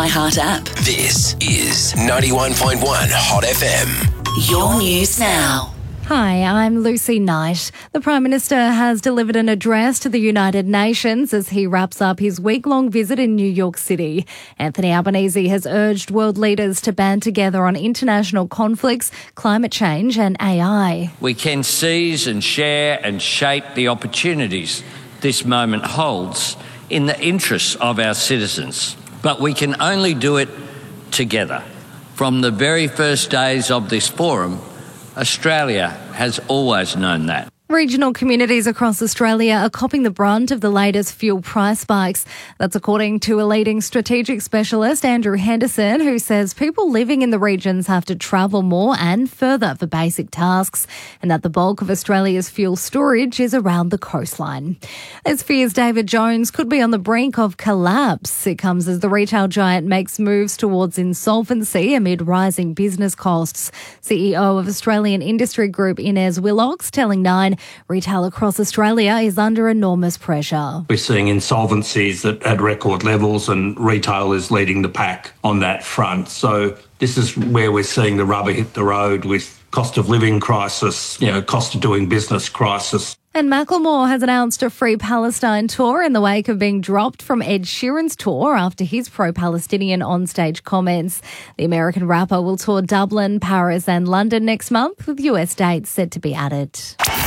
iHeart app. This is 91.1 Hot FM. Your news now. Hi, I'm Lucy Knight. The Prime Minister has delivered an address to the United Nations as he wraps up his week-long visit in New York City. Anthony Albanese has urged world leaders to band together on international conflicts, climate change and AI. We can seize and share and shape the opportunities this moment holds in the interests of our citizens. But we can only do it together. From the very first days of this forum, Australia has always known that. Regional communities across Australia are copping the brunt of the latest fuel price spikes. That's according to a leading strategic specialist, Andrew Henderson, who says people living in the regions have to travel more and further for basic tasks, and that the bulk of Australia's fuel storage is around the coastline. There's fears David Jones could be on the brink of collapse. It comes as the retail giant makes moves towards insolvency amid rising business costs. CEO of Australian industry group Inez Willox telling Nine retail across Australia is under enormous pressure. We're seeing insolvencies at record levels, and retail is leading the pack on that front. So this is where we're seeing the rubber hit the road with cost of living crisis, cost of doing business crisis. And Macklemore has announced a Free Palestine tour in the wake of being dropped from Ed Sheeran's tour after his pro-Palestinian onstage comments. The American rapper will tour Dublin, Paris and London next month, with US dates set to be added.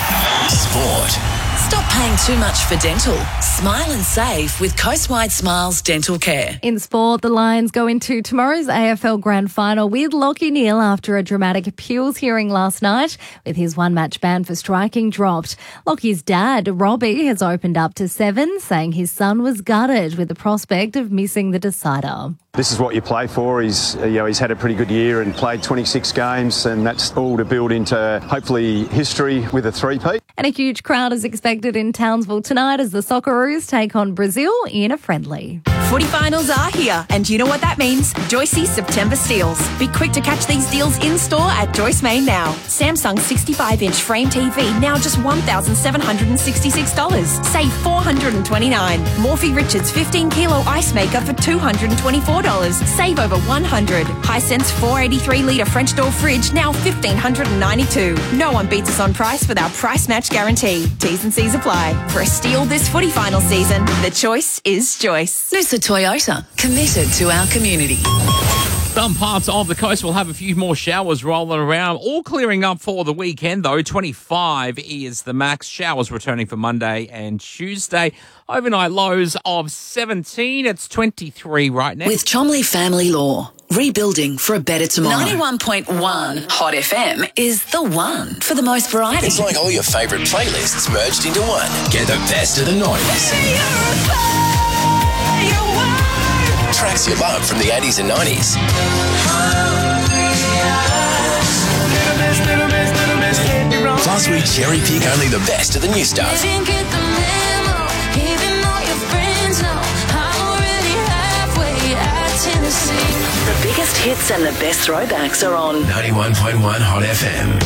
Sport. Stop paying too much for dental. Smile and save with Coastwide Smiles Dental Care. In sport, the Lions go into tomorrow's AFL Grand Final with Lachie Neale after a dramatic appeals hearing last night, with his one-match ban for striking dropped. Lachie's dad, Robbie, has opened up to Seven, saying his son was gutted with the prospect of missing the decider. This is what you play for. He's had a pretty good year and played 26 games, and that's all to build into, hopefully, history with a three-peat. And a huge crowd is expected in Townsville tonight as the Socceroos take on Brazil in a friendly. Footy finals are here, and you know what that means. Joyce's September steals. Be quick to catch these deals in-store at Joyce Main now. Samsung 65-inch frame TV, now just $1,766. Save $429. Morphy Richards 15-kilo ice maker for $224. Save over $100. Hisense 483-litre French door fridge, now $1,592. No one beats us on price with our price match guarantee. T's and C's apply. For a steal this footy final season, the choice is Joyce. Noosa Toyota, committed to our community. Some parts of the coast will have a few more showers rolling around, all clearing up for the weekend, though. 25 is the max. Showers returning for Monday and Tuesday. Overnight lows of 17. It's 23 right now. With Chomley Family Law. Rebuilding for a better tomorrow. 91.1 Hot FM is the one for the most variety. It's like all your favourite playlists merged into one. Get the best of the noise. Tracks you love from the 80s and 90s. Plus, we cherry pick only the best of the new stuff. The biggest hits and the best throwbacks are on 91.1 Hot FM.